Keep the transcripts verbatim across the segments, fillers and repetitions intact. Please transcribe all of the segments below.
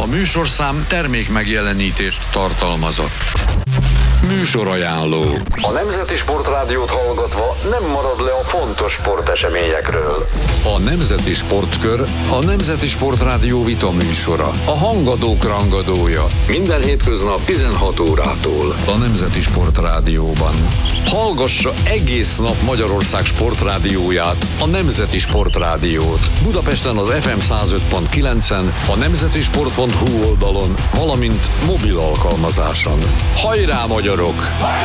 műsorszám termék megjelenítést tartalmazott. Műsorajánló. A Nemzeti Sportrádiót hallgatva nem marad le a fontos sporteseményekről. A Nemzeti Sportkör a Nemzeti Sportrádió vita műsora. A hangadók rangadója. Minden hétköznap tizenhat órától. A Nemzeti Sportrádióban. Hallgassa egész nap Magyarország sportrádióját, a Nemzeti Sportrádiót. Budapesten az ef em száz öt pont kilencen, a nemzetisport pont hu oldalon, valamint mobil alkalmazáson. Hajrá, magyarok!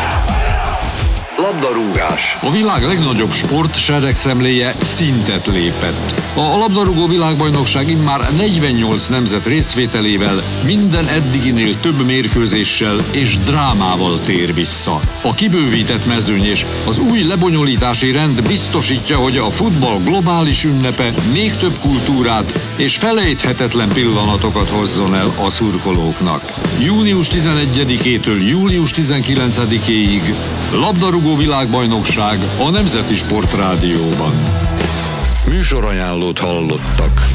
Labdarúgás. A világ legnagyobb sport seregszemléje szintet lépett. A labdarúgó világbajnokság immár negyvennyolc nemzet részvételével, minden eddiginél több mérkőzéssel és drámával tér vissza. A kibővített mezőny és az új lebonyolítási rend biztosítja, hogy a futball globális ünnepe még több kultúrát és felejthetetlen pillanatokat hozzon el a szurkolóknak. június tizenegyedikétől július tizenkilencedikéig labdarúgó világbajnokság a Nemzeti Sportrádióban. Műsorajánlót hallottak.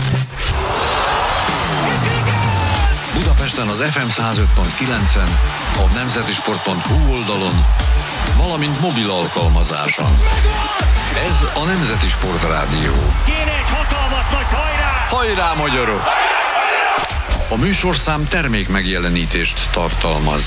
Budapesten az ef em száz öt pont kilencen, a nemzetisport pont hu oldalon, valamint mobil alkalmazáson. Ez a Nemzeti Sportrádió. Kéne egy hatalmas nagy hajrá! Hajrá, magyarok! A műsorszám termék megjelenítést tartalmaz.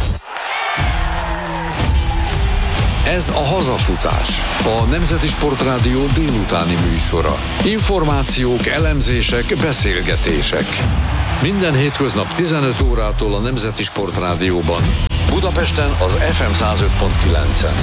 Ez a Hazafutás, a Nemzeti Sportrádió délutáni műsora. Információk, elemzések, beszélgetések. Minden hétköznap tizenöt órától a Nemzeti Sportrádióban. Budapesten az ef em száz öt pont kilencen.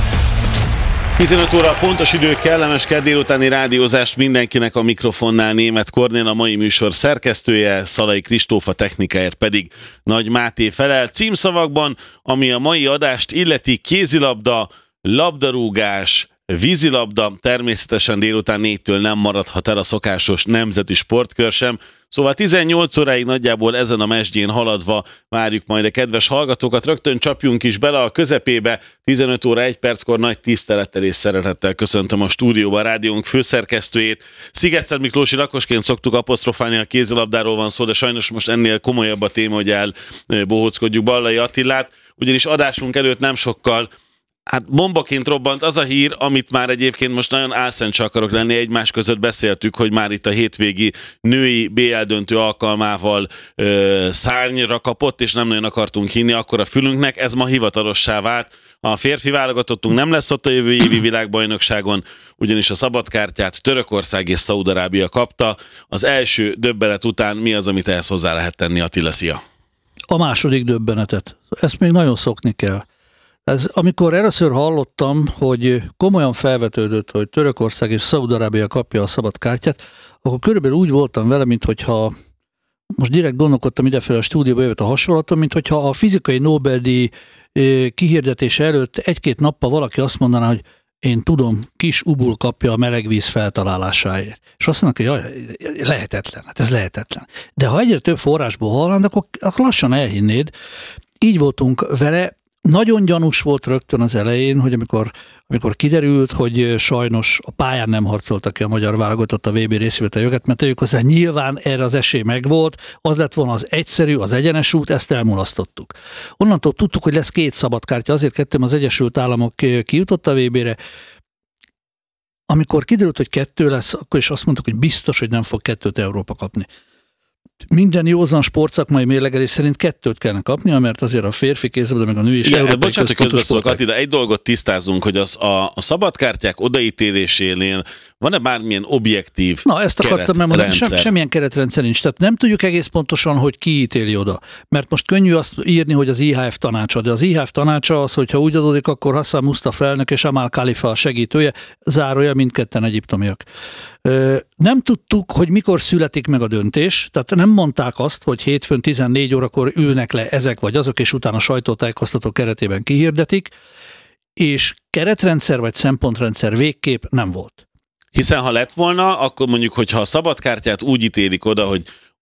tizenöt óra pontos idő, kellemes kedd délutáni rádiózást mindenkinek, a mikrofonnál Németh Kornél, a mai műsor szerkesztője, Szalai Kristóf, a technikáért pedig Nagy Máté felel. Címszavakban, ami a mai adást illeti: kézilabda, labdarúgás, vízilabda, természetesen délután négytől nem maradhat el a szokásos nemzeti sportkör sem. Szóval tizennyolc óráig nagyjából ezen a mesdjén haladva várjuk majd a kedves hallgatókat. Rögtön csapjunk is bele a közepébe. tizenöt óra egy perckor nagy tisztelettel és szeretettel köszöntöm a stúdióban a rádiónk főszerkesztőjét. Szigetszed Miklósi lakosként szoktuk apostrofálni, a kézilabdáról van szó, de sajnos most ennél komolyabb a téma, hogy elbohóckodjuk Ballai Attilát, ugyanis adásunk előtt nem sokkal hát bombaként robbant az a hír, amit már egyébként most nagyon álszent se akarok lenni, egymás között beszéltük, hogy már itt a hétvégi női bé el döntő alkalmával ö, szárnyra kapott, és nem nagyon akartunk hinni akkor a fülünknek. Ez ma hivatalossá vált. A férfi válogatottunk nem lesz ott a jövő évi világbajnokságon, ugyanis a szabadkártyát Törökország és Szaúd-Arábia kapta. Az első döbbenet után mi az, amit ehhez hozzá lehet tenni, Attila, szia? A második döbbenetet. Ezt még nagyon szokni kell. Ez, amikor először hallottam, hogy komolyan felvetődött, hogy Törökország és Szaúd-Arábia kapja a szabad kártyát, akkor körülbelül úgy voltam vele, minthogyha, most direkt gondolkodtam idefele a stúdióba, jövett a hasonlatom, minthogyha a fizikai Nobel-díj kihirdetése előtt egy-két nappal valaki azt mondaná, hogy én tudom, kis Ubul kapja a melegvíz feltalálásáért. És azt mondják, hogy jaj, lehetetlen, hát ez lehetetlen. De ha egyre több forrásból hallanak, akkor, akkor lassan elhinnéd. Így voltunk vele. Nagyon gyanús volt rögtön az elején, hogy amikor, amikor kiderült, hogy sajnos a pályán nem harcoltak ki a magyar válogatott a vé bé részvételjogot, mert ők hozzá nyilván erre az esély megvolt, az lett volna az egyszerű, az egyenes út, ezt elmulasztottuk. Onnantól tudtuk, hogy lesz két szabadkártya, azért kettőm az Egyesült Államok kijutott a vé bére. Amikor kiderült, hogy kettő lesz, akkor is azt mondtuk, hogy biztos, hogy nem fog kettőt Európa kapni. Minden józan sportszakmai mérlegelés szerint kettőt kellene kapnia, mert azért a férfi kézilabda meg a nő is európai európai bocsánat, hogy központos közbeszólok, sportág. Attila, egy dolgot tisztázunk, hogy az, a, a szabadkártyák odaítélésénél van-e bármilyen objektív Na, ezt akartam megmondani, sem, semmilyen keretrendszer nincs. Tehát nem tudjuk egész pontosan, hogy ki ítéli oda. Mert most könnyű azt írni, hogy az i há ef tanácsa, de az i há ef tanácsa az, hogyha úgy adódik, akkor Hassan Mustafa elnök és Amal Khalifa a segítője, zárója, mindketten egyiptomiak. Nem tudtuk, hogy mikor születik meg a döntés, tehát nem mondták azt, hogy hétfőn tizennégy órakor ülnek le ezek vagy azok, és utána sajtótájékoztató keretében kihirdetik, és keretrendszer vagy szempontrendszer végképp nem volt. Hiszen ha lett volna, akkor mondjuk, hogyha a szabadkártyát úgy ítélik oda, hogy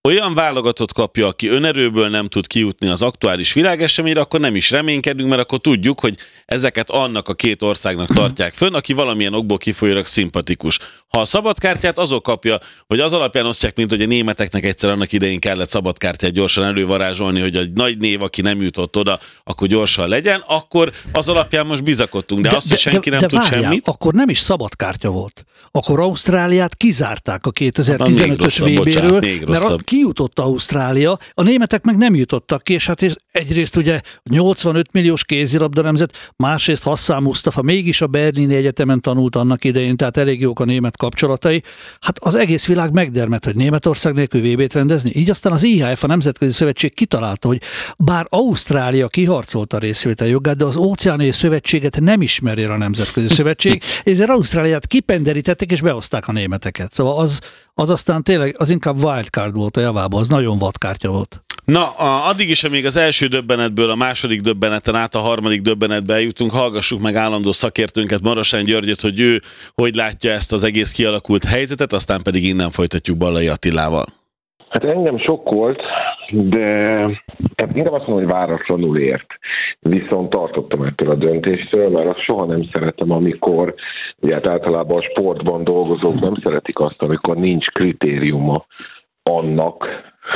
olyan válogatott kapja, aki önerőből nem tud kijutni az aktuális világeseményre, akkor nem is reménykedünk, mert akkor tudjuk, hogy ezeket annak a két országnak tartják fönn, aki valamilyen okból kifolyólag szimpatikus. Ha a szabadkártyát azok kapja, hogy az alapján osztják, mint hogy a németeknek egyszer annak idején kellett szabadkártyát gyorsan elővarázsolni, hogy egy nagy név, aki nem jutott oda, akkor gyorsan legyen, akkor az alapján most bizakodtunk. De, de azt, hogy senki de, nem de tud várjál, semmit. Akkor nem is szabadkártya volt. Akkor Ausztráliát kizárták a kétezer-tizenötös vé béről, mert kijutott Ausztrália, a németek meg nem jutottak ki, és hát egyrészt ugye nyolcvanöt milliós kézilabda nemzet, másrészt Hassan Mustafa mégis a Berlini Egyetemen tanult annak idején, tehát elég jók a német kapcsolatai. Hát az egész világ megdermet, hogy Németország nélkül vé bét rendezni. Így aztán az i há ef, a Nemzetközi Szövetség kitalálta, hogy bár Ausztrália kiharcolta a részvétel jogát, de az Óceániai Szövetséget nem ismeri a Nemzetközi Szövetség, ezért Ausztráliát kipenderítették és behozták a németeket. Szóval az, az aztán tényleg, az inkább wildcard volt a javában, az nagyon vadkártya volt. Na, a, addig is, amíg az első döbbenetből a második döbbeneten át a harmadik döbbenetbe eljutunk, hallgassuk meg állandó szakértőnket, Marosán Györgyöt, hogy ő hogy látja ezt az egész kialakult helyzetet, aztán pedig innen folytatjuk Ballai Attilával. Hát engem sokkolt, de inkább azt mondom, hogy váratlanul ért. Viszont tartottam ettől a döntéstől, mert azt soha nem szeretem, amikor, ugye hát általában a sportban dolgozók nem szeretik azt, amikor nincs kritériuma annak,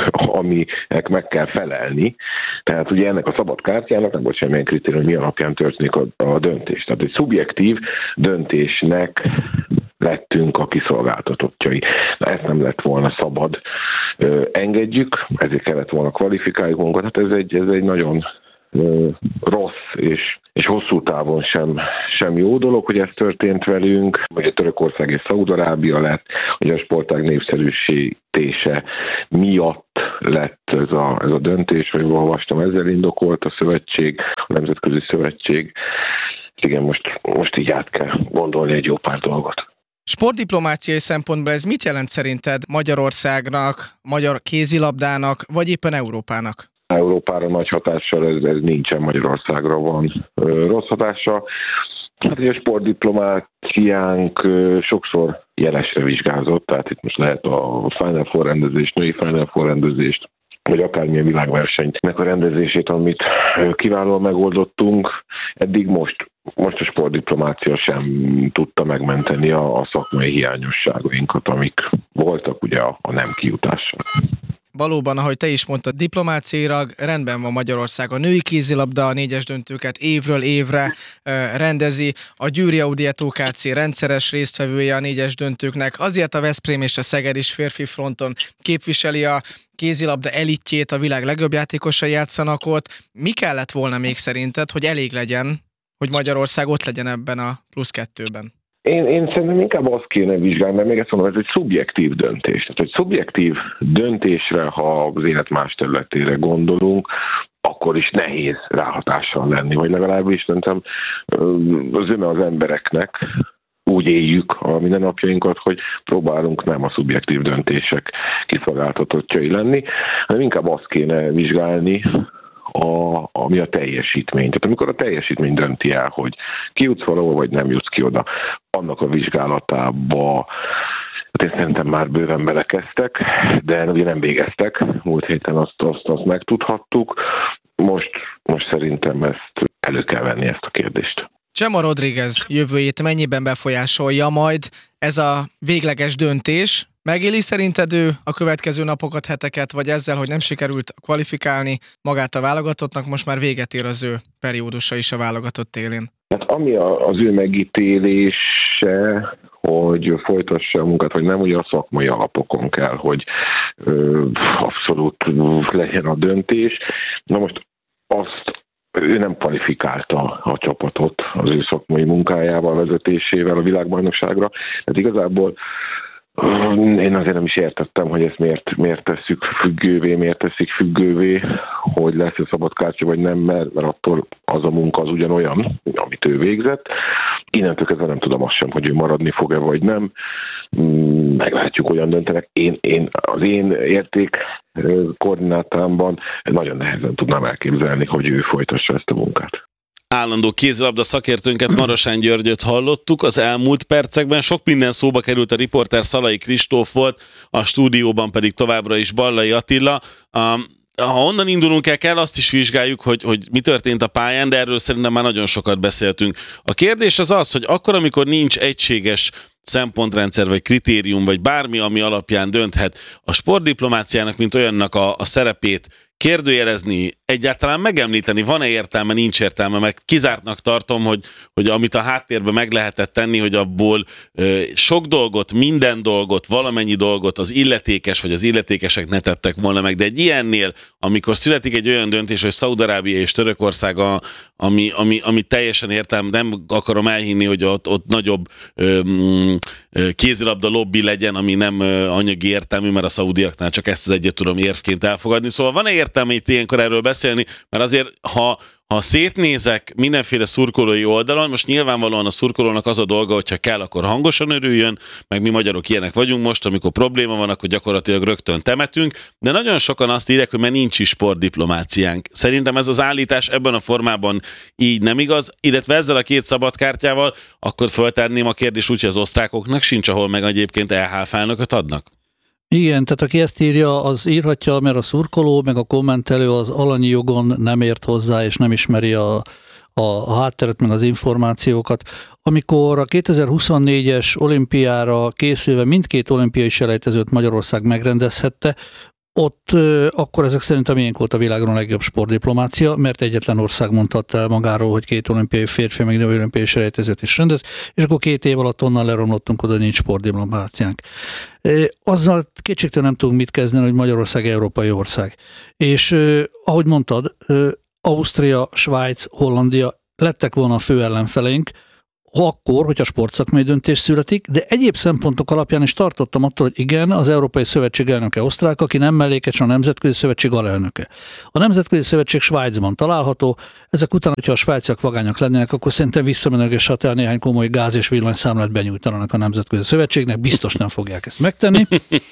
aminek meg kell felelni. Tehát ugye ennek a szabad kártyának nem volt semmilyen kritérium, mi alapján történik a, a döntés. Tehát egy szubjektív döntésnek lettünk a kiszolgáltatottjai. Na, ezt nem lett volna szabad. Ö, engedjük, ezért kellett volna kvalifikáljuk magunkat. Hát ez egy, ez egy nagyon ö, rossz és, és hosszú távon sem, sem jó dolog, hogy ez történt velünk, hogy a Törökország és Szaúd-Arábia lett, hogy a sportág népszerűsítése miatt lett ez a, ez a döntés, vagy olvastam, ezzel indokolt a szövetség, a Nemzetközi Szövetség. Igen, most, most így át kell gondolni egy jó pár dolgot. Sportdiplomáciai szempontból ez mit jelent szerinted Magyarországnak, magyar kézilabdának, vagy éppen Európának? Európára nagy hatással ez, ez nincsen, Magyarországra van ö, rossz hatása. Hát ugye a sportdiplomáciánk ö, sokszor jelesre vizsgázott, tehát itt most lehet a Final Four rendezést, női Final Four rendezést, vagy akármilyen világversenynek a rendezését, amit kiválóan megoldottunk. Eddig most, most a sportdiplomácia sem tudta megmenteni a, a szakmai hiányosságainkat, amik voltak ugye a, a nem kijutással. Valóban, ahogy te is mondtad, diplomáciailag rendben van Magyarország. A női kézilabda a négyes döntőket évről évre e, rendezi. A Győri Audiet o ká cé rendszeres résztvevője a négyes döntőknek. Azért a Veszprém és a Szeged is férfi fronton képviseli a kézilabda elitjét, a világ legjobb játékosai játszanak ott. Mi kellett volna még szerinted, hogy elég legyen, hogy Magyarország ott legyen ebben a plusz kettőben? Én, én szerintem inkább azt kéne vizsgálni, mert még ezt mondom, ez egy szubjektív döntés. Tehát egy szubjektív döntésre, ha az élet más területére gondolunk, akkor is nehéz ráhatással lenni, vagy legalábbis szerintem az öme az embereknek úgy éljük a mindennapjainkat, hogy próbálunk nem a szubjektív döntések kiszolgáltatottjai lenni, hanem inkább azt kéne vizsgálni, A, ami a teljesítmény. Tehát amikor a teljesítmény dönti el, hogy ki jutsz valahol, vagy nem jutsz ki oda, annak a vizsgálatába, hát én szerintem már bőven belekezdtek, de ugye nem végeztek. Múlt héten azt, azt, azt megtudhattuk. Most, most szerintem ezt elő kell venni, ezt a kérdést. Chema Rodriguez jövőjét mennyiben befolyásolja majd ez a végleges döntés? Megéli szerinted ő a következő napokat, heteket, vagy ezzel, hogy nem sikerült kvalifikálni magát a válogatottnak, most már véget ér az ő periódusa is a válogatott élén? Hát ami a, az ő megítélése, hogy folytassa a munkát, hogy nem ugye a szakmai alapokon kell, hogy ö, abszolút legyen a döntés. Na most azt ő nem kvalifikálta a csapatot az ő szakmai munkájával, vezetésével a világbajnokságra. Tehát igazából én azért nem is értettem, hogy ezt miért, miért tesszük függővé, miért teszik függővé, hogy lesz-e szabadkártya vagy nem, mert, mert attól az a munka az ugyanolyan, amit ő végzett. Innentől kezdve nem tudom azt sem, hogy ő maradni fog-e vagy nem. Meglátjuk, olyan döntenek. Én, én, az én érték koordinátámban nagyon nehezen tudnám elképzelni, hogy ő folytassa ezt a munkát. Állandó kézilabda szakértőnket, Marosán Györgyöt hallottuk az elmúlt percekben. Sok minden szóba került, a riporter Szalai Kristóf volt, a stúdióban pedig továbbra is Ballai Attila. Um, ha onnan indulunk el, kell azt is vizsgáljuk, hogy, hogy mi történt a pályán, de erről szerintem már nagyon sokat beszéltünk. A kérdés az az, hogy akkor, amikor nincs egységes szempontrendszer, vagy kritérium, vagy bármi, ami alapján dönthet, a sportdiplomáciának, mint olyannak a, a szerepét kérdőjelezni, egyáltalán megemlíteni, van-e értelme, nincs értelme, meg kizártnak tartom, hogy, hogy amit a háttérben meg lehetett tenni, hogy abból ö, sok dolgot, minden dolgot, valamennyi dolgot az illetékes, vagy az illetékesek ne tettek volna meg, de egy ilyennél, amikor születik egy olyan döntés, hogy Szaúd-Arábia és Törökország, a, ami, ami, ami teljesen értelme, nem akarom elhinni, hogy ott, ott nagyobb ö, ö, kézilabda lobby legyen, ami nem ö, anyagi értelmű, mert a szaúdiaknál csak ezt az egyet tudom érvként elfogadni. Szóval van-e értelme itt ilyenkor erről beszélni, mert azért, ha, ha szétnézek mindenféle szurkolói oldalon, most nyilvánvalóan a szurkolónak az a dolga, hogyha kell, akkor hangosan örüljön, meg mi magyarok ilyenek vagyunk most, amikor probléma van, akkor gyakorlatilag rögtön temetünk, de nagyon sokan azt írják, hogy mert nincs is sportdiplomáciánk. Szerintem ez az állítás ebben a formában így nem igaz, illetve ezzel a két szabadkártyával akkor föltenném a kérdést úgy, hogy az osztrákoknak sincs, ahol meg egyébként é há ef-elnököt adnak. Igen, tehát aki ezt írja, az írhatja, mert a szurkoló, meg a kommentelő az alanyi jogon nem ért hozzá, és nem ismeri a, a, a hátteret, meg az információkat. Amikor a kétezer-huszonnégyes olimpiára készülve mindkét olimpiai selejtezőt Magyarország megrendezhette, ott akkor ezek szerint a miénk volt a világon a legjobb sportdiplomácia, mert egyetlen ország mondhatta el magáról, hogy két olimpiai férfi, meg női olimpiai selejtezőt is rendez, és akkor két év alatt onnan leromlottunk oda, hogy nincs sportdiplomáciánk. Azzal kétségtől nem tudunk mit kezdeni, hogy Magyarország európai ország. És ahogy mondtad, Ausztria, Svájc, Hollandia lettek volna a fő ellenfeleink, akkor, hogyha sportszakmai döntés születik, de egyéb szempontok alapján is tartottam attól, hogy igen, az Európai Szövetség elnöke osztrák, aki nem mellékes, a Nemzetközi Szövetség alelnöke. A Nemzetközi Szövetség Svájcban található, ezek után, hogyha a svájciak vagányak lennének, akkor szerintem visszamenőlegesen el néhány komoly gáz- és villanyszámlát benyújtanak a Nemzetközi Szövetségnek, biztos nem fogják ezt megtenni.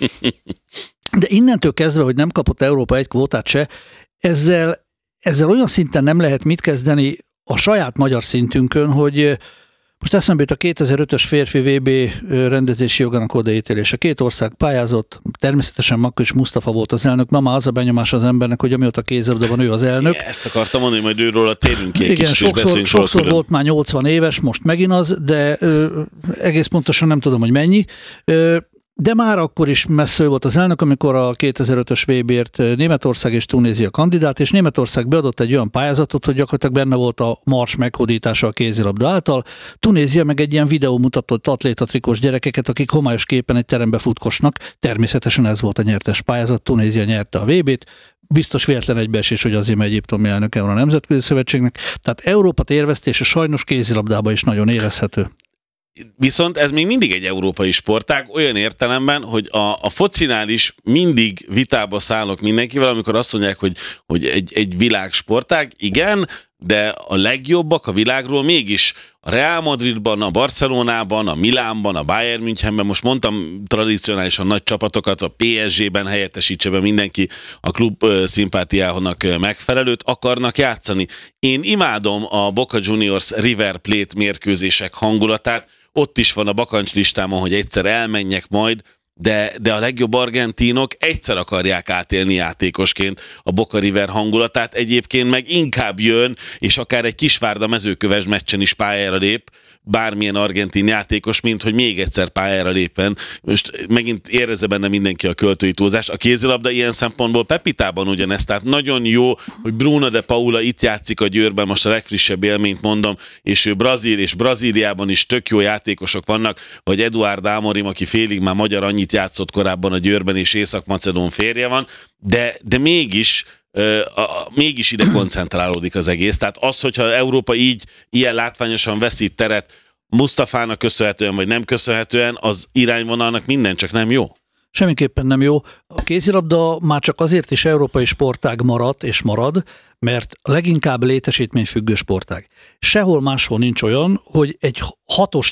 De innentől kezdve, hogy nem kapott Európa egy kvótát se, ezzel, ezzel olyan szinten nem lehet mit kezdeni a saját magyar szintünkön, hogy most eszembe jut a kétezer-ötös férfi vé bé rendezési jogának odaítélése. Két ország pályázott, természetesen Makko és Mustafa volt az elnök, ma már az a benyomás az embernek, hogy amióta kézilabda van, ő az elnök. Igen, ezt akartam mondani, majd őről a térünk ki egy igen, kicsit, sokszor, sokszor volt már nyolcvan éves, most megint az, de ö, egész pontosan nem tudom, hogy mennyi. Ö, De már akkor is messze volt az elnök, amikor a kétezer-ötös vé bért Németország és Tunézia kandidát, és Németország beadott egy olyan pályázatot, hogy gyakorlatilag benne volt a mars meghódítása a kézilabda által. Tunézia meg egy ilyen videó mutatott atlétatrikos gyerekeket, akik homályos képen egy terembe futkosnak. Természetesen ez volt a nyertes pályázat, Tunézia nyerte a vé bét. Biztos véletlen egybeesés, hogy azért egyiptomi elnöke van a Nemzetközi Szövetségnek. Tehát Európa térvesztése sajnos kézilabdában is nagyon érezhető. Viszont ez még mindig egy európai sportág, olyan értelemben, hogy a, a focinál is mindig vitába szállok mindenkivel, amikor azt mondják, hogy, hogy egy, egy világsportág, igen, de a legjobbak a világról mégis a Real Madridban, a Barcelonában, a Milánban, a Bayern Münchenben, most mondtam tradicionálisan nagy csapatokat, a pé es gében helyettesítse be mindenki a klub szimpátiának megfelelőt, akarnak játszani. Én imádom a Boca Juniors River Plate mérkőzések hangulatát, ott is van a bakancslistámon, hogy egyszer elmenjek majd, de, de a legjobb argentinok egyszer akarják átélni játékosként a Boca River hangulatát, egyébként meg inkább jön, és akár egy Kisvárda Mezőköves meccsen is pályára lép, bármilyen argentin játékos, mint hogy még egyszer pályára lépen. Most megint érezze benne mindenki a költői túlzást. A kézilabda ilyen szempontból Pepitában ugyanez, tehát nagyon jó, hogy Bruno de Paula itt játszik a Győrben, most a legfrissebb élményt mondom, és ő brazil, és Brazíliában is tök jó játékosok vannak, vagy Eduard Amorim, aki félig már magyar, annyit játszott korábban a Győrben, és Észak-Macedón férje van, de, de mégis A, a, mégis ide koncentrálódik az egész. Tehát az, hogyha Európa így, ilyen látványosan veszít teret Mustafának köszönhetően, vagy nem köszönhetően, az irányvonalnak minden csak nem jó. Semmiképpen nem jó. A kézilabda már csak azért is európai sportág maradt és marad, mert leginkább létesítményfüggő sportág. Sehol máshol nincs olyan, hogy egy hatosnyi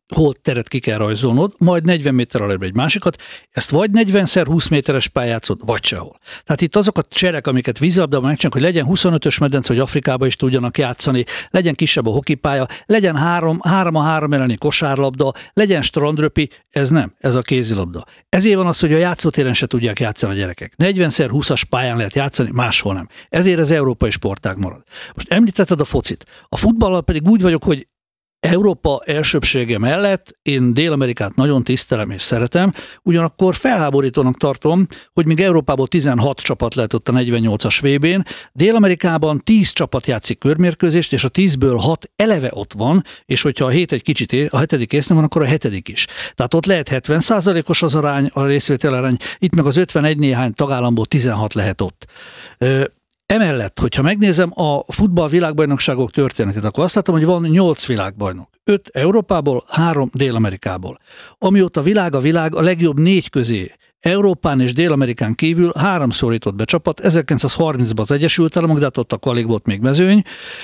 holt teret ki kell rajzolnod, majd negyven méter alá egy másikat, ezt vagy negyvenszer húsz méteres pályátszod, vagy sehol. Tehát itt azok a cserek, amiket vízilabdában megcsinálnak, hogy legyen huszonötös medence, hogy Afrikába is tudjanak játszani, legyen kisebb a hokipálya, legyen három, három a három elleni kosárlabda, legyen strandröpi, ez nem, ez a kézilabda. Ezért van az, hogy a játszótéren se tudják játszani a gyerekek. negyvenszer húszas pályán lehet játszani, máshol nem. Ezért az európai sportág marad. Most említetted a focit. A futballal pedig úgy vagyok, hogy Európa elsőbsége mellett én Dél-Amerikát nagyon tisztelem és szeretem, ugyanakkor felháborítónak tartom, hogy még Európából tizenhat csapat lehet ott a negyvennyolcas vé bén, Dél-Amerikában tíz csapat játszik körmérkőzést, és a tízből hat eleve ott van, és hogyha a hét egy kicsit, é- a hetedik ész nem van, akkor a hetedik is. Tehát ott lehet hetven százalékos az arány, a részvétel arány, itt meg az ötvenegy néhány tagállamból tizenhat lehet ott. Ö, Emellett, hogyha megnézem a futball világbajnokságok történetét, akkor azt látom, hogy van nyolc világbajnok. öt Európából, három Dél-Amerikából. Amióta világ a világ, a legjobb négy közé Európán és Dél-Amerikán kívül háromszor jutott be csapat, ezerkilencszázharmincban az Egyesült Államok, de ott akkor alig volt még mezőny.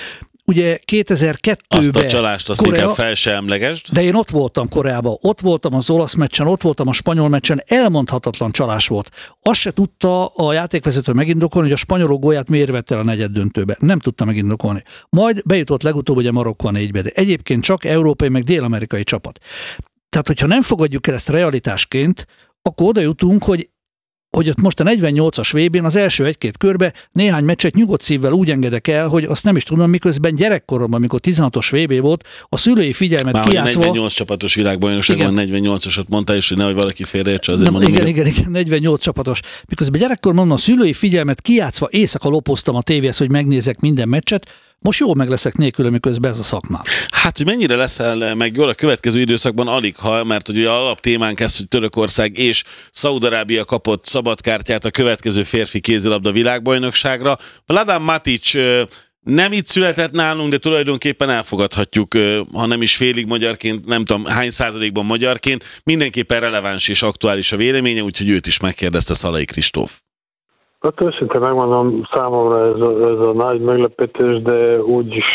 Ugye kétezer-kettőben Azt a csalást azt Korea, inkább fel se emlegesd. de én ott voltam Koreában, ott voltam az olasz meccsen, ott voltam a spanyol meccsen, elmondhatatlan csalás volt. Azt se tudta a játékvezető megindokolni, hogy a spanyolok gólját miért vett el a negyed döntőbe. Nem tudta megindokolni. Majd bejutott legutóbb ugye Marokko a négybe, de egyébként csak európai meg dél-amerikai csapat. Tehát, hogyha nem fogadjuk el ezt realitásként, akkor oda jutunk, hogy hogy ott most a negyvennyolcas vé bén az első egy-két körbe néhány meccset nyugodt szívvel úgy engedek el, hogy azt nem is tudom, miközben gyerekkoromban, amikor tizenhatos vé bé volt, a szülői figyelmet Már kijátszva... negyvennyolc csapatos világbajnokság van, negyvennyolcasat mondtál, és hogy nehogy valaki félreértse, azért Nem, mondom, igen, hogy... igen, igen, negyvennyolc csapatos. Miközben gyerekkoromban a szülői figyelmet kijátszva éjszaka lopoztam a tévéhez, hogy megnézek minden meccset, most jól meg leszek nélkül, miközben ez a szakmám. Hát, hogy mennyire leszel meg jól a következő időszakban alig ha, mert ugye alap témánk ez, hogy Törökország és Szaúd-Arábia kapott szabadkártyát a következő férfi kézilabda világbajnokságra. Vladan Matic nem itt született nálunk, de tulajdonképpen elfogadhatjuk, ha nem is félig magyarként, nem tudom hány százalékban magyarként, mindenképpen releváns és aktuális a véleménye, úgyhogy őt is megkérdezte Szalai Kristóf. Hát őszintén megmondom, számomra ez a, ez a nagy meglepetés, de úgy is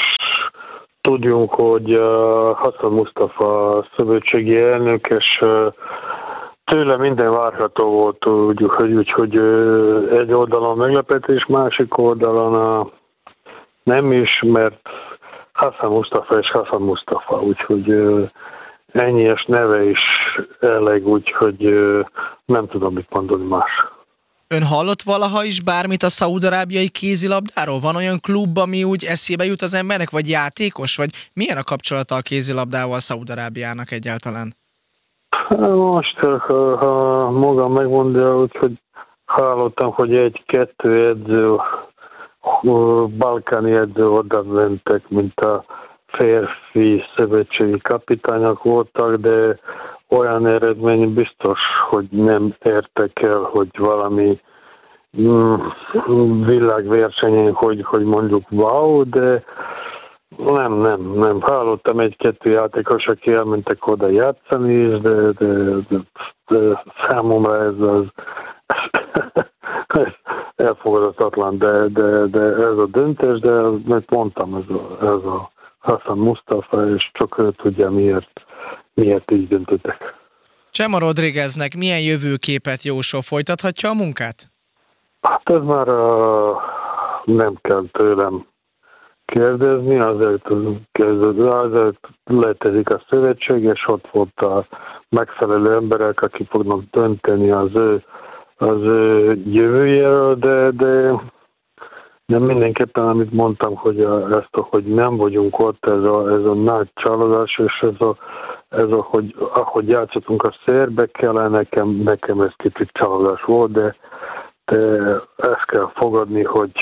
tudjunk, hogy uh, Hassan Mustafa szövetségi elnök, és uh, tőle minden várható volt, úgy, hogy, úgy, hogy uh, egy oldalon meglepetés, másik oldalon uh, nem is, mert Hassan Mustafa és Hassan Mustafa, úgyhogy uh, ennyies neve is elég, úgyhogy uh, nem tudom mit mondani más. Ön hallott valaha is bármit a szaúd-arábiai kézilabdáról? Van olyan klub, ami úgy eszébe jut az embernek, vagy játékos? Vagy milyen a kapcsolata a kézilabdával Szaúd-Arábiának egyáltalán? Most, ha, ha magam megmondja, úgyhogy hallottam, hogy egy-kettő edző, balkáni edző oda mentek, mint a férfi szövetségi kapitányok voltak, de olyan eredmény biztos, hogy nem értek el, hogy valami mm, világversenyen, hogy, hogy mondjuk wow, de nem, nem, nem. Hallottam egy-kettő játékos, aki elmentek oda játszani is, de, de, de, de számomra ez az elfogadhatatlan, de, de, de ez a döntés, de meg mondtam, ez a, ez a Hassan Mustafa, és csak ő tudja miért. Miért így döntöttek? Chema Rodrigueznek milyen jövőképet jósol? Folytathatja a munkát? Hát ez már uh, nem kell tőlem kérdezni, azért, azért létezik a szövetség, és ott volt a megfelelő emberek, akik fognak dönteni az ő, az ő jövőjéről, de, de nem mindenképpen, amit mondtam, hogy a, ezt, hogy nem vagyunk ott, ez a, ez a nagy csalódás, és ez a, ez a, hogy ahogy játszottunk a szerbekkel, nekem, nekem ez kicsit csalódás volt, de, de ezt kell fogadni, hogy,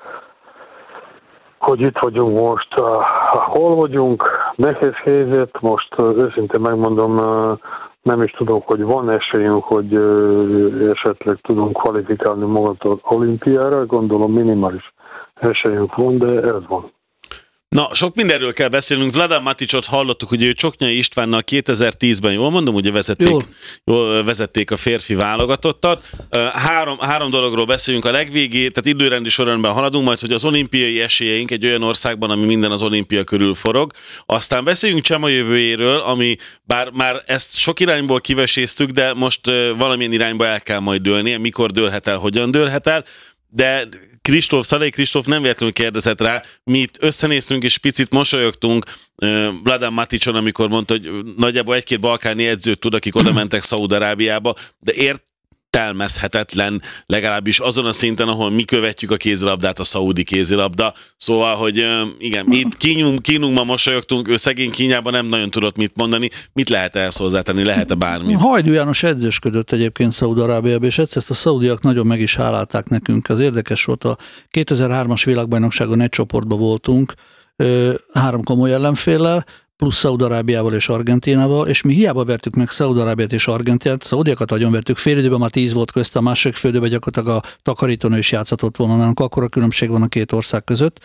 hogy itt vagyunk most, hol vagyunk, nehéz helyzet, most őszintén megmondom, nem is tudom, hogy van esélyünk, hogy esetleg tudunk kvalifikálni magunkat az olimpiára, gondolom minimális esélyünk van, de ez van. Na, sok mindenről kell beszélnünk. Vladan Maticot hallottuk, hogy ő Csoknyai Istvánnal kétezer-tízben, jól mondom, ugye vezették, jól. Jól vezették a férfi válogatottat. Három, három dologról beszélünk a legvégén, tehát időrendi sorrendben haladunk, majd hogy az olimpiai esélyeink egy olyan országban, ami minden az olimpia körül forog. Aztán beszéljünk Csema jövőjéről, ami bár már ezt sok irányból kiveséztük, de most valamilyen irányba el kell majd dőlnie. Mikor dőlhet el, hogyan dőlhet el. De Kristóf, Szalai Kristóf nem véletlenül kérdezett rá, mi itt összenéztünk és picit mosolyogtunk Vladan Maticson, amikor mondta, hogy nagyjából egy-két balkáni edzőt tud, akik oda mentek Szaúd-Arábiába, de értelmezhetetlen legalábbis azon a szinten, ahol mi követjük a kézilabdát, a szaúdi kézilabda. Szóval, hogy igen, mi itt kínunk, kínunkban mosolyogtunk, ő szegény Kínjában nem nagyon tudott mit mondani. Mit lehet ehhez hozzátenni? Lehet-e bármit? Hajdú János edzősködött egyébként Szaúd-Arábiában, és egyszer ezt a szaúdiak nagyon meg is hálálták nekünk. Az érdekes volt, a kétezer-hármas világbajnokságon egy csoportban voltunk, három komoly ellenféllel, plusz Szaúd-Arábiával és Argentínával, és mi hiába vertük meg Szaúd-Arábiát és Argentinát, szaudiakat nagyon vertük, fél időben már tíz volt közt, a másik fél időben gyakorlatilag a takarítónő is játszatott volna, nálunk akkora különbség van a két ország között.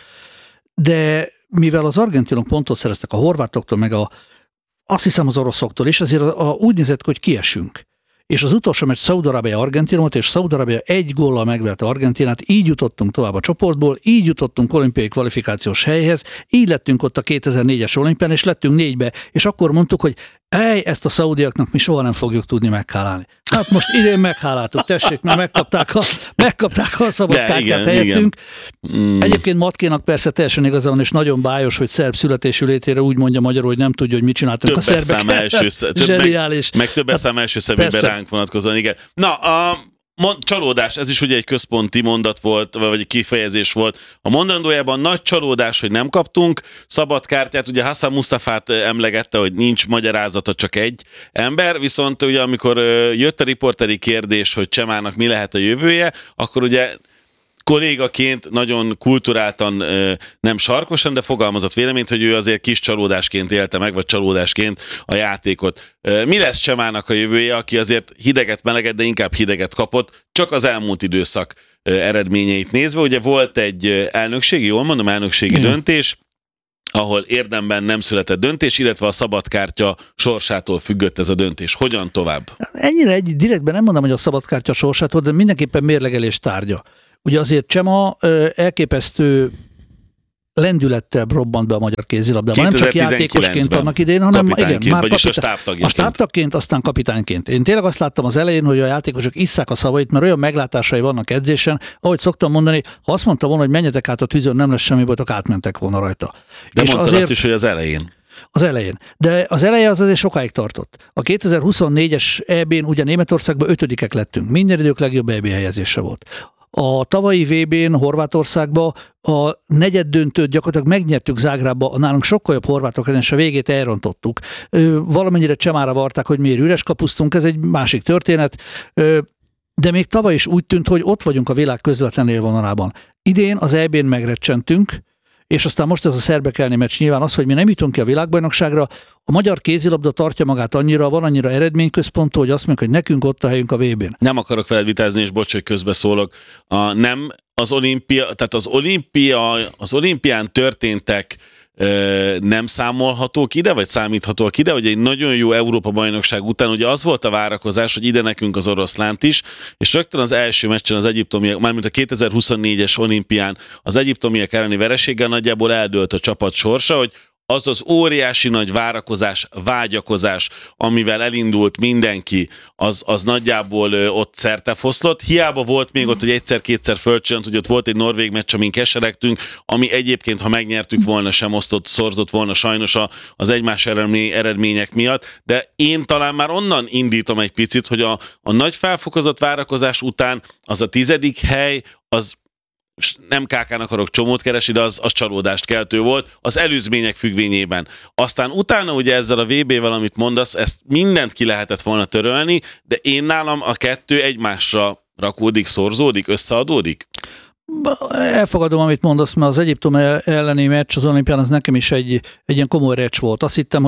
De mivel az argentinok pontot szereztek a horvátoktól, meg a, azt hiszem az oroszoktól is, azért a, a, úgy nézett, hogy kiesünk. És az utolsó meccs Szaúd-Arábia Argentina volt, és Szaúd-Arábia egy góllal megverte Argentinát, így jutottunk tovább a csoportból, így jutottunk olimpiai kvalifikációs helyhez, így lettünk ott a kétezer-négyes olimpián, és lettünk négybe, és akkor mondtuk, hogy ej, ezt a szaudiaknak mi soha nem fogjuk tudni meghálálni. Hát most idén megháláltuk, tessék, mert megkapták a, megkapták a szabad kártyát helyettünk. Mm. Egyébként Matkénak persze teljesen igaza van, és nagyon bájos, hogy szerb születésű létére úgy mondja magyarul, hogy nem tudja, hogy mit csináltunk több a szerbek. Első, több, meg, meg több eszám első szemében ránk vonatkozóan, igen. Na, a csalódás, ez is ugye egy központi mondat volt, vagy egy kifejezés volt. A mondandójában nagy csalódás, hogy nem kaptunk szabad kártyát, ugye Hassan Mustafát emlegette, hogy nincs magyarázata, csak egy ember, viszont ugye amikor jött a riporteri kérdés, hogy Csemának mi lehet a jövője, akkor ugye kollégaként nagyon kulturáltan, nem sarkosan, de fogalmazott véleményt, hogy ő azért kis csalódásként élte meg, vagy csalódásként a játékot. Mi lesz Csemának a jövője, aki azért hideget, meleget, de inkább hideget kapott, csak az elmúlt időszak eredményeit nézve. Ugye volt egy elnökségi, jól mondom, elnökségi Igen. döntés, ahol érdemben nem született döntés, illetve a szabadkártya sorsától függött ez a döntés. Hogyan tovább? Ennyire egy direktben nem mondom, hogy a szabadkártya sorsától, de mindenképpen mérlegelés tárgya. Ugye azért Csema elképesztő lendülettel robbant be a magyar kézilabdában. Nem csak játékosként annak idején, hanem igen, már vagyis a stábtagként. A stábtagként, aztán kapitányként. Én tényleg azt láttam az elején, hogy a játékosok isszák a szavait, mert olyan meglátásai vannak edzésen, ahogy szoktam mondani, ha azt mondta volna, hogy menjetek át a tűzön, nem lesz semmi, akkor átmentek volna rajta. De és mondtad azért, azt is, hogy az elején. Az elején. De az eleje az azért sokáig tartott. A kétezer-huszonnégyes é bén ugye Németországban ötödikek lettünk. Minden idők legjobb é bé helyezése volt. A tavalyi vé bén Horvátországban a negyed döntőt gyakorlatilag megnyertük Zágrába, nálunk sokkal jobb horvátok, és a végét elrontottuk. Valamennyire Csemára varták, hogy miért üres kapusztunk, ez egy másik történet, de még tavaly is úgy tűnt, hogy ott vagyunk a világ közvetlen élvonalában. Idén az é bén megrecsentünk, és aztán most ez a szerbek elleni meccs nyilván az, hogy mi nem jutunk ki a világbajnokságra, a magyar kézilabda tartja magát annyira, van annyira eredményközpontú, hogy azt mondjuk, hogy nekünk ott a helyünk a vé bén. Nem akarok veled vitázni, és bocs, hogy közbeszólok. A, nem az olimpia, tehát az olimpia, az olimpián történtek nem számolhatók ide, vagy számíthatók ide, hogy egy nagyon jó Európa-bajnokság után ugye az volt a várakozás, hogy ide nekünk az oroszlánt is, és rögtön az első meccsen az egyiptomiak, mármint a kétezer-huszonnégyes olimpián az egyiptomiak elleni vereséggel nagyjából eldőlt a csapat sorsa, hogy az az óriási nagy várakozás, vágyakozás, amivel elindult mindenki, az, az nagyjából ott szertefoszlott. Hiába volt még ott, hogy egyszer-kétszer fölcsillant, hogy ott volt egy norvég meccs, amin keseregtünk, ami egyébként, ha megnyertük volna, sem osztott, szorzott volna sajnos az egymás eredmények miatt, de én talán már onnan indítom egy picit, hogy a, a nagy felfokozott várakozás után az a tizedik hely, az nem kákán akarok csomót keresni, de az, az csalódást keltő volt az előzmények függvényében. Aztán utána ugye ezzel a vé bével, amit mondasz, ezt mindent ki lehetett volna törölni, de én nálam a kettő egymásra rakódik, szorzódik, összeadódik. Elfogadom, amit mondasz, mert az Egyiptom elleni meccs az olimpián az nekem is egy, egy ilyen komoly recs volt. Azt hittem, hogy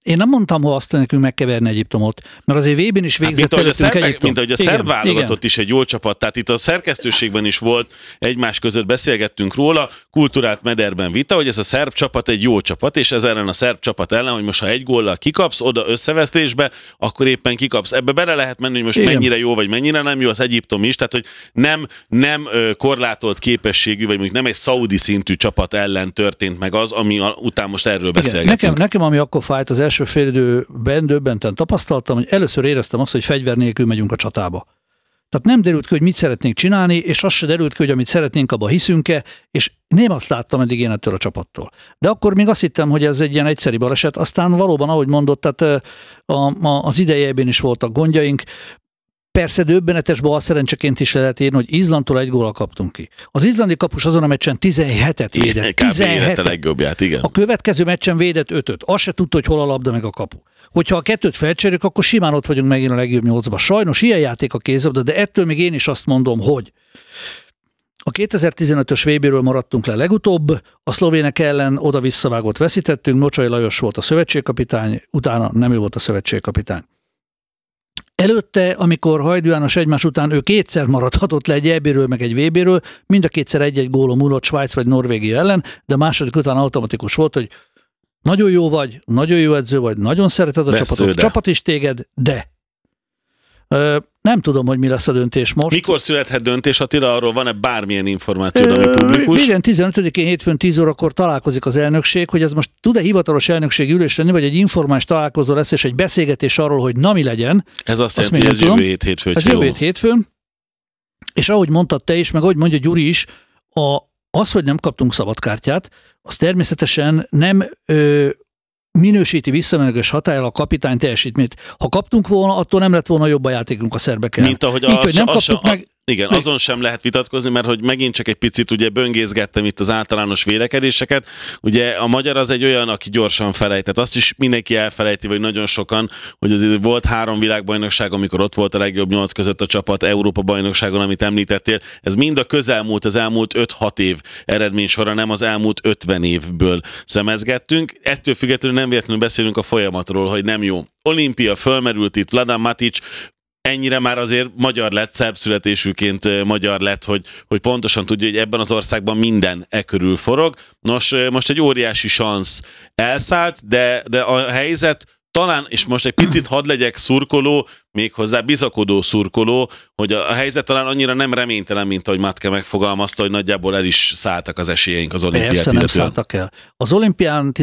Én nem mondtam, hogy azt nekünk megkeverni Egyiptomot, mert azért vé bén is végzett hát, mint, ahogy a Egyiptom. mint ahogy a szerb válogatott is egy jó csapat, tehát itt a szerkesztőségben is volt, egymás között beszélgettünk róla, kulturált mederben vita, hogy ez a szerb csapat egy jó csapat, és ez ellen a szerb csapat ellen, hogy most ha egy góllal kikapsz oda összevesztésbe, akkor éppen kikapsz. Ebbe bele lehet menni, hogy most igen. mennyire jó, vagy mennyire nem jó az Egyiptom is, tehát hogy nem, nem korlátolt képességű, vagy mondjuk nem egy szaudi szintű csapat ellen történt meg az, ami után most erről beszélgetünk. Nekem, nekem, ami akkor fájt az első félidőben, döbbenten tapasztaltam, hogy először éreztem azt, hogy fegyver nélkül megyünk a csatába. Tehát nem derült ki, hogy mit szeretnénk csinálni, és az se derült ki, hogy amit szeretnénk, abba hiszünk-e, és nem azt láttam eddig én ettől a csapattól. De akkor még azt hittem, hogy ez egy ilyen egyszeri baleset, aztán valóban, ahogy mondott, tehát a, a, az idejében is voltak gondjaink. Persze döbbenetes bal szerencseként is lehet írni, hogy Izlandtól egy góllal kaptunk ki. Az izlandi kapus azon a meccsen tizenhetet védett. tizenhetet. A legjobbját, igen. A következő meccsen védett ötöt. Azt se tudta, hogy hol a labda meg a kapu. Hogyha a kettőt felcseréljük, akkor simán ott vagyunk megint a legjobb nyolcba. Sajnos ilyen játék a kézlabda, de ettől még én is azt mondom, hogy a kétezer-tizenötös vé béről maradtunk le legutóbb, a szlovének ellen oda-visszavágott veszítettünk, Nocsai Lajos volt a szövetségkapitány, utána nem ő volt a szövetségkapitány. Előtte, amikor Hajdú János egymás után ő kétszer maradhatott le egy é béről, meg egy vé béről, mind a kétszer egy-egy gólon múlott Svájc vagy Norvégia ellen, de a második után automatikus volt, hogy nagyon jó vagy, nagyon jó edző vagy, nagyon szereted a Vesző, csapatot, de. csapat is téged, de ö, nem tudom, hogy mi lesz a döntés most. Mikor születhet döntés, Attila, arról van-e bármilyen információ, ami publikus? Igen, tizenötödikén hétfőn tíz órakor találkozik az elnökség, hogy ez most tud-e hivatalos elnökség ülés lenni, vagy egy informális találkozó lesz, és egy beszélgetés arról, hogy na mi legyen. Ez azt, azt jelenti, hogy ez tudom. jövő hét hétfő. Ez jövő hét hétfőn, és ahogy mondtad te is, meg ahogy mondja Gyuri is, a, az, hogy nem kaptunk szabadkártyát, az természetesen nem ö, minősíti visszamenőleges hatállyal a kapitány teljesítményt. Ha kaptunk volna, attól nem lett volna jobb a játékunk a szerbekkel. Mint ahogy Így, az, hogy nem az, kaptuk az, meg... Igen, Még... azon sem lehet vitatkozni, mert hogy megint csak egy picit ugye böngészgettem itt az általános vélekedéseket. Ugye a magyar az egy olyan, aki gyorsan felejtett. Azt is mindenki elfelejti, vagy nagyon sokan, hogy azért volt három világbajnokság, amikor ott volt a legjobb nyolc között a csapat, Európa-bajnokságon, amit említettél. Ez mind a közelmúlt, az elmúlt öt-hat év eredmény során, nem az elmúlt ötven évből szemezgettünk. Ettől függetlenül nem véletlenül beszélünk a folyamatról, hogy nem jó. Olimpia fölmerült itt, Vladan Matic ennyire már azért magyar lett, szerb születésűként magyar lett, hogy, hogy pontosan tudja, hogy ebben az országban minden e körül forog. Nos, most egy óriási szansz elszállt, de, de a helyzet talán, és most egy picit hadd legyek szurkoló, méghozzá bizakodó szurkoló, hogy a, a helyzet talán annyira nem reménytelen, mint ahogy Matke megfogalmazta, hogy nagyjából el is szálltak az esélyeink az olimpiát. Persze nem szálltak el. Az olimpián